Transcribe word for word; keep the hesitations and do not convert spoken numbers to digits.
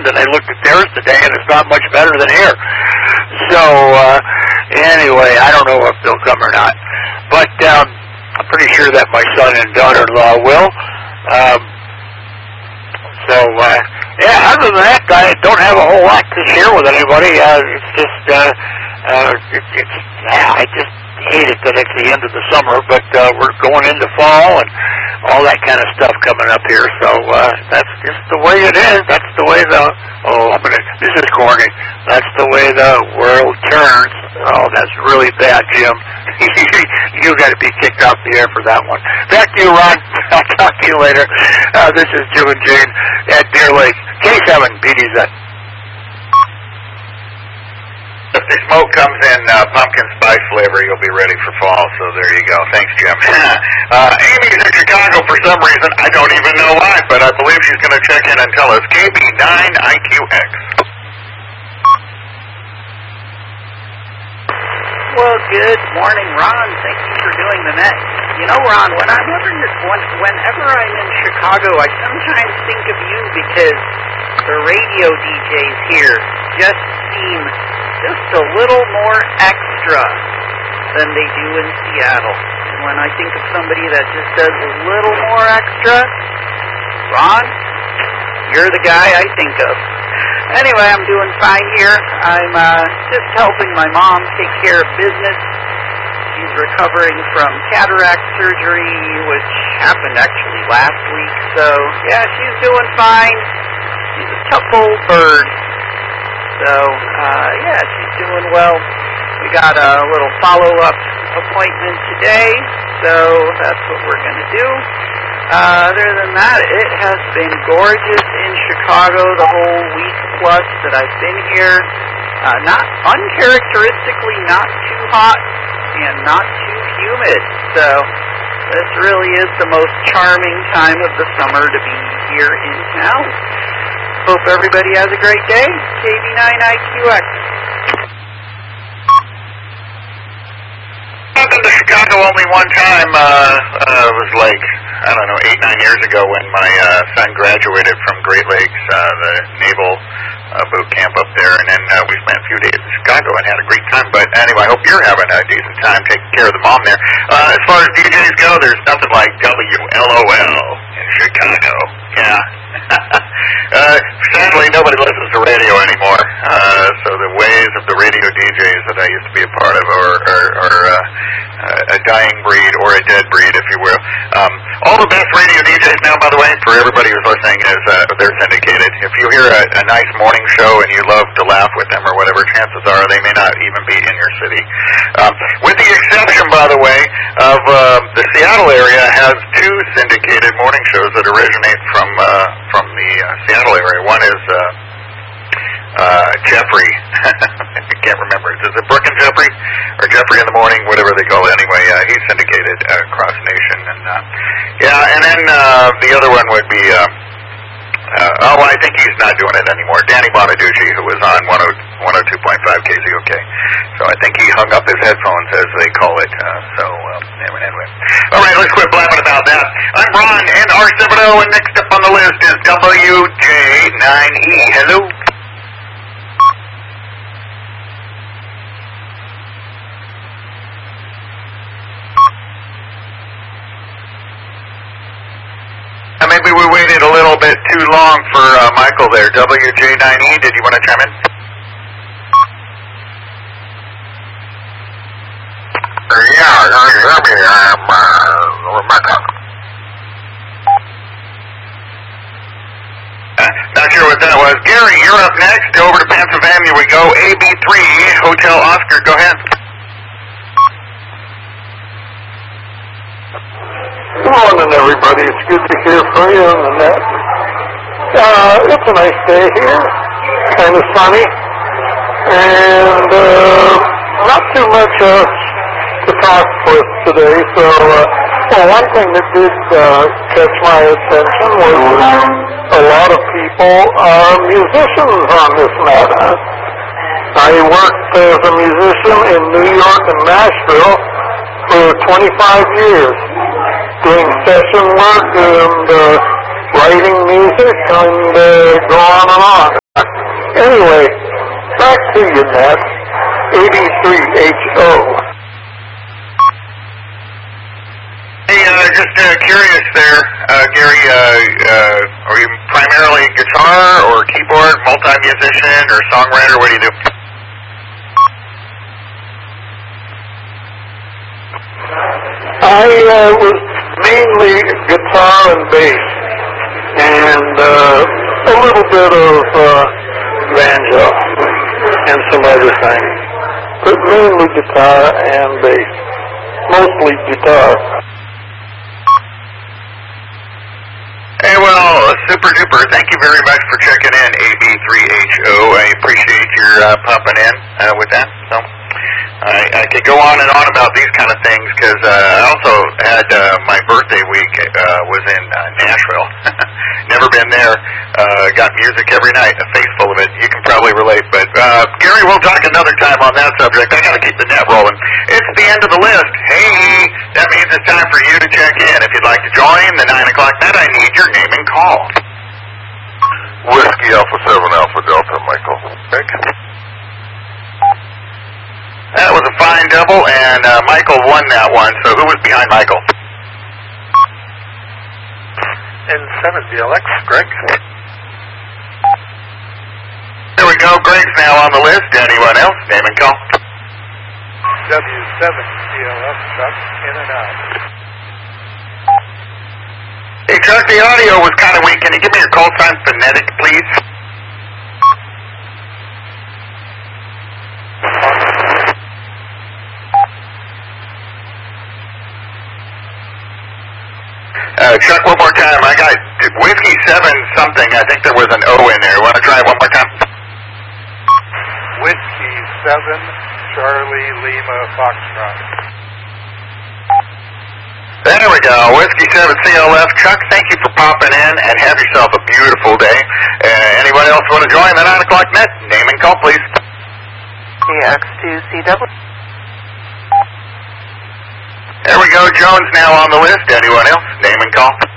and I looked at theirs today, and it's not much better than here. So, uh, anyway, I don't know if they'll come or not. But um, I'm pretty sure that my son and daughter-in-law will. Um, so, uh, yeah, other than that, I don't have a whole lot to share with anybody. Uh, it's just, uh, uh, it, it's, yeah, I just hate it that it's the end of the summer, but uh, we're going into fall and all that kind of stuff coming up here. So uh, that's just the way it is. That's the way the, oh, I'm gonna, this is corny. That's the way the world turns. Oh, that's really bad, Jim. You got to be kicked off the air for that one. Back to you, Ron. I'll talk to you later. Uh, this is Jim and Jane at Deer Lake. K seven B D Z. If the smoke comes in uh, pumpkin spice flavor, you'll be ready for fall. So there you go. Thanks, Jim. uh, Amy's in Chicago for some reason. I don't even know why, but I believe she's going to check in and tell us. K B nine I Q X. Well, good morning, Ron. Thank you for doing the net. You know, Ron, when I'm ever, when, whenever I'm in Chicago, I sometimes think of you because the radio D Js here just seem just a little more extra than they do in Seattle. And when I think of somebody that just does a little more extra, Ron, you're the guy I think of. Anyway, I'm doing fine here. I'm uh, just helping my mom take care of business. She's recovering from cataract surgery, which happened actually last week. So, yeah, she's doing fine. She's a tough old bird. So, uh, yeah, she's doing well. We got a little follow-up appointment today, so that's what we're going to do. Uh, other than that, it has been gorgeous in Chicago the whole week plus that I've been here. Uh, not uncharacteristically not too hot and not too humid. So this really is the most charming time of the summer to be here in town. Hope everybody has a great day. K B nine I Q X. I've been to Chicago only one time. Uh, uh, it was like, I don't know, eight, nine years ago when my uh, son graduated from Great Lakes, uh, the naval uh, boot camp up there, and then uh, we spent a few days in Chicago and had a great time. But anyway, I hope you're having a decent time taking care of the mom there. Uh, as far as D Js go, there's nothing like W L O L in Chicago. Yeah. uh, sadly, nobody listens to radio anymore, uh, so the ways of the radio D Js that I used to be a part of are, are, are uh, a dying breed, or a dead breed, if you will. Um, all the best radio D Js now, by the way, for everybody who's listening, is uh, they're syndicated. If you hear a, a nice morning show and you love to laugh with them or whatever, chances are they may not even be in your city. Um, with the exception, by the way, of uh, the Seattle area has two syndicated morning shows that originate from uh, from the uh, Seattle area. One is uh, uh, Jeffrey. I can't remember. Is it Brooke and Jeffrey? Or Jeffrey in the Morning, whatever they call it. Anyway, uh, he's syndicated uh, across nation. And uh, yeah, and then uh, the other one would be, uh, uh, oh, I think he's not doing it anymore. Danny Bonaducci, who was on one oh two point five K Z O K. So I think he hung up his headphones, as they call it. Uh, so, uh, anyway, anyway. All right, let's quit blabbing about that. I'm Ron, N R seven oh, and next up on the list is W J nine E. Hello. Maybe we waited a little bit too long for uh, Michael there. W J nine E, did you want to chime in? Yeah, you hear me. I'm uh, Rebecca. Uh, not sure what that was. Gary, you're up next. Over to Pennsylvania we go. A B three, Hotel Oscar. Go ahead. Good morning, everybody. It's good to hear from you on the net. Uh, it's a nice day here, kind of sunny, and uh, not too much uh, to talk with today. So, uh, well, one thing that did uh, catch my attention was a lot of people are musicians on this net. I worked as a musician in New York and Nashville for twenty-five years. Doing session work and uh, writing music and uh, go on and on. that's A B three H O. Hey, uh, just uh, curious there, uh, Gary, uh, uh, are you primarily guitar or keyboard, multi-musician or songwriter? What do you do? I uh, was mainly guitar and bass, and uh, a little bit of uh, banjo and some other things, but mainly guitar and bass, mostly guitar. Hey, well, super duper. Thank you very much for checking in, A B three H O. I appreciate your uh, popping in uh, with that. So I, I could go on and on about these kind of things because uh, I also had uh, my birthday week uh, was in uh, Nashville. Never been there. Uh, got music every night, a face full of it. You can probably relate. But uh, Gary, we'll talk another time on that subject. I got to keep the net rolling. It's the end of the list. Hey, that means it's time for you to check in. If you'd like to join the nine o'clock net, I need your name and call. Whiskey Alpha seven Alpha Delta, Michael. Rick? That was a fine double, and uh, Michael won that one. So who was behind Michael? N seven D L X, Greg. There we go. Greg's now on the list. Anyone else? Name and call. W seven D L F, Chuck, in and out. Hey, Chuck, the audio was kind of weak. Can you give me your call sign phonetic, please? Uh, Chuck, one more time. I got Whiskey seven something. I think there was an O in there. Want to try it one more time? Whiskey seven, Charlie Lima Foxtrot. There we go. Whiskey seven C L F. Chuck, thank you for popping in, and have yourself a beautiful day. Uh, anyone else want to join the nine o'clock net? Name and call, please. C X two C W. There we go. Jones now on the list. Anyone else? Name and call.